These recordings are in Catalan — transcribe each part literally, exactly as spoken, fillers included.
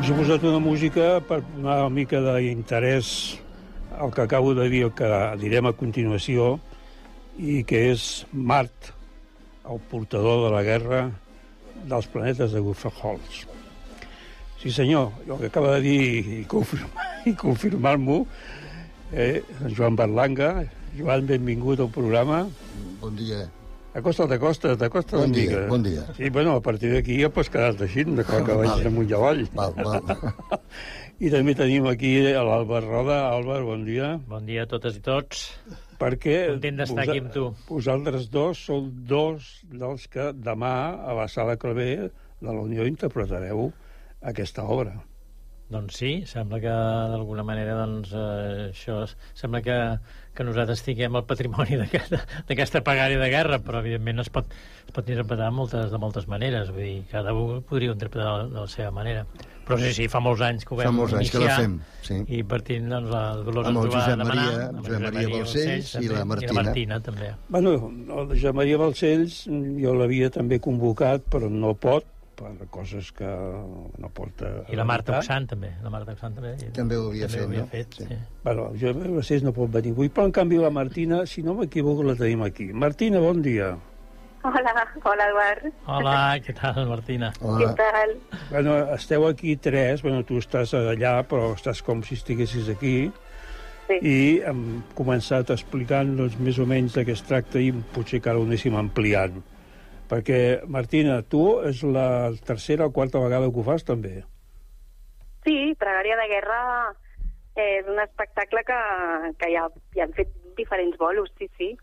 Us he posat una música per donar una mica d'interès al que acabo de dir, el que direm a continuació, i que és Mart, el portador de la guerra dels planetes de Gustav Holst. Sí, senyor, el que acaba de dir i confirmar, i confirmar-m'ho, eh, Joan Berlanga. Joan, benvingut al programa. Bon dia. Acosta't, acosta't, acosta't bon una dia, mica. Bon dia. Sí, bueno, a partir d'aquí ja pots quedar-te així, de que vale. vagis amunt i avall. Val, val. I també tenim aquí l'Àlvar Roda. Àlvar, bon dia. Bon dia a totes i tots. Perquè content d'estar aquí amb tu. Vosaltres dos sou dos dels que demà a la Sala Clavé de la Unió interpretareu aquesta obra. Doncs sí, sembla que d'alguna manera doncs, eh, això sembla que, que nosaltres tinguem el patrimoni d'aquesta pregària de guerra, però evidentment es pot, es pot interpretar moltes, de moltes maneres, vull dir, cada un podria interpretar de la seva manera. Però sí, sí, fa molts anys que ho vam molts anys iniciar, que la fem, sí. I partint, doncs, la Dolors amb el ens ho va Josep demanar, Maria, amb Josep Maria Balcells i la Martina. I la Martina, també. Bueno, el Josep Maria Balcells jo l'havia també convocat, però no pot, per coses que no porta... I la Marta Oxant, també. La Marta Oxant també. També ho havia fet, no? Fet, sí. Sí. Bueno, el Josep Maria Balcells no pot venir avui, però en canvi la Martina, si no m'equivoco, la tenim aquí. Martina, bon dia. Hola, hola, Eduard. Hola, què tal, Martina? Hola. Què tal? Bueno, esteu aquí tres, bueno, tu estàs allà, però estàs com si estiguessis aquí, Sí. i hem començat explicant doncs, més o menys de què es tracta i potser que ara ho anéssim ampliant. Perquè, Martina, tu és la tercera o quarta vegada que ho fas, també. Sí, Pregària de Guerra és un espectacle que, que ja, ja han fet diferents bolos, sí, sí.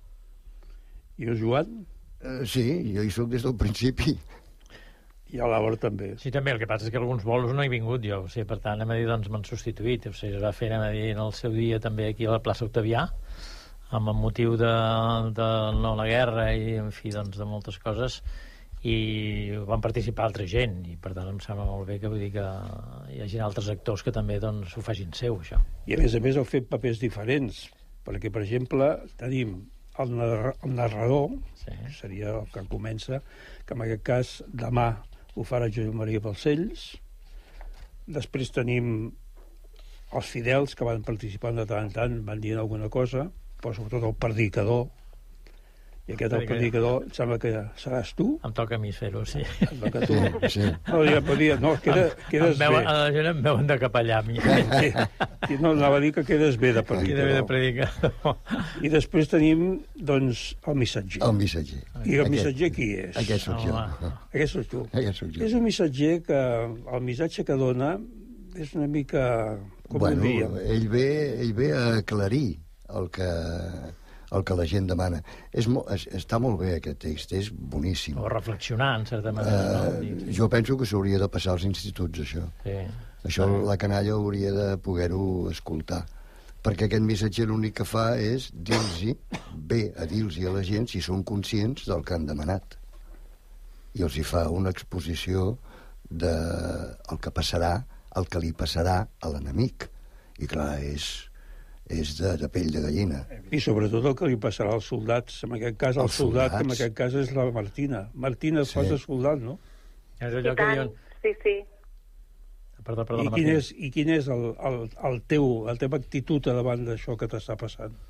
I el Joan? Uh, sí, jo hi soc des del principi. I a l'Àlvar també. Sí, també, el que passa és que alguns bolos no he vingut jo, o sigui, per tant, anem a dir, doncs m'han substituït, o sigui, es va fer, anem a dir, en el seu dia també aquí a la plaça Octavià, amb el motiu de, de no la guerra i, en fi, doncs, de moltes coses, i van participar altra gent, i per tant em sembla molt bé que vull dir que hi hagi altres actors que també doncs ho facin seu, això. I a més a més heu fet papers diferents, perquè, per exemple, tenim el, narra el narrador, Sí. seria el que comença, que en aquest cas demà ho farà Josep Maria Balcells. Després tenim els fidels que van participar de tant en tant, van dir alguna cosa, però sobretot el predicador, i aquest el predicador em sembla que seràs tu. Em toca a mi fer-ho, sí. Em toca a tu. Sí, sí. No, ja podia, no, queda, quedes em veuen, bé. a la gent em veuen de capellà a mi. Sí, no, anava a dir que quedes bé de Queda bé de predicador. predicar. I després tenim, doncs, el missatger. El missatger. I el missatger qui és? Aquest sóc jo. Home. Aquest sóc tu. Aquest sóc jo. És un missatger que el missatge que dona és una mica... Com bueno, ho diríem? ell ve, ell ve a aclarir el que, el que la gent demana. És mo, es, està molt bé aquest text, és boníssim. O reflexionar, en certa manera. Uh, no? jo penso que s'hauria de passar als instituts, això. Sí. Això la canalla hauria de poder-ho escoltar. Perquè aquest missatger l'únic que fa és dir-los, bé a dir-los a la gent si són conscients del que han demanat. I els hi fa una exposició de el que passarà, el que li passarà a l'enemic. I clar, és, és de, de pell de gallina. I sobretot el que li passarà als soldats. En aquest cas, el Els soldat, que en soldats. aquest cas és la Martina. Martina, Sí. fas de soldat, no? És I allò que tant, diuen... sí, sí. Perdó, perdó, I quin és, i quin és el, el, el teu, la teva actitud davant d'això que t'està passant?